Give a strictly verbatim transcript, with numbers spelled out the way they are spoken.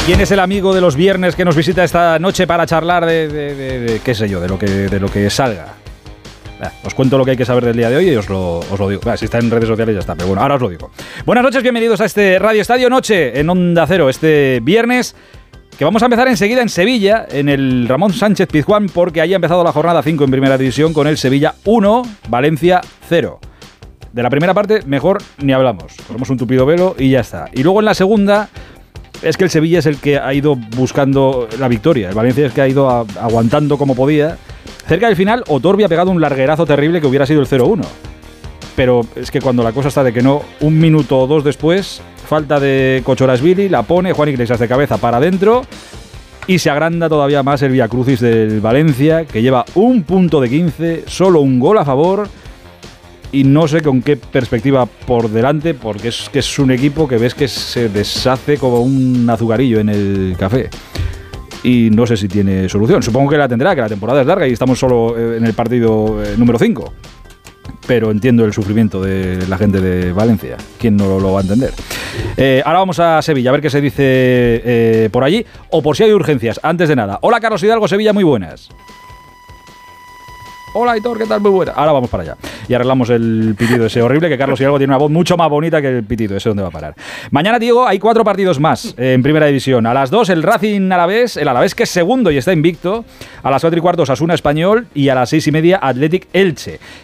¿Quién es el amigo de los viernes que nos visita esta noche para charlar de, de, de, de qué sé yo, de lo que, de lo que salga? Eh, os cuento lo que hay que saber del día de hoy y os lo, os lo digo. Eh, si está en redes sociales ya está, pero bueno, ahora os lo digo. Buenas noches, bienvenidos a este Radio Estadio Noche en Onda Cero, este viernes, que vamos a empezar enseguida en Sevilla, en el Ramón Sánchez Pizjuán, porque ahí ha empezado la jornada cinco en Primera División con el Sevilla uno, Valencia cero. De la primera parte, mejor ni hablamos. Ponemos un tupido velo y ya está. Y luego en la segunda, es que el Sevilla es el que ha ido buscando la victoria. El Valencia es que ha ido a, aguantando como podía. Cerca del final, Otorbi ha pegado un larguerazo terrible que hubiera sido el cero uno. Pero es que cuando la cosa está de que no, un minuto o dos después, falta de Kochorashvili, la pone Juan Iglesias de cabeza para adentro y se agranda todavía más el Viacrucis del Valencia, que lleva un punto de quince, solo un gol a favor. Y no sé con qué perspectiva por delante, porque es que es un equipo que ves que se deshace como un azucarillo en el café. Y no sé si tiene solución. Supongo que la tendrá, que la temporada es larga y estamos solo en el partido número cinco. Pero entiendo el sufrimiento de la gente de Valencia. ¿Quién no lo va a entender? Eh, ahora vamos a Sevilla, a ver qué se dice eh, por allí. O por si hay urgencias, antes de nada. Hola, Carlos Hidalgo, Sevilla, muy buenas. Hola, Aitor, ¿qué tal? Muy buena. Ahora vamos para allá. Y arreglamos el pitido ese horrible, que Carlos Hidalgo tiene una voz mucho más bonita que el pitido. Ese dónde va a parar. Mañana, Diego, hay cuatro partidos más eh, en Primera División. A las dos, el Racing Alavés, el Alavés que es segundo y está invicto. A las cuatro y cuarto, Osasuna Español. Y a las seis y media, Athletic Elche.